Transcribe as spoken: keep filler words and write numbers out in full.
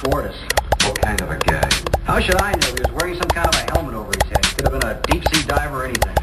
Fortis. What kind of a guy? How should I know? He was wearing some kind of a helmet over his head. Could have been a deep-sea diver or anything.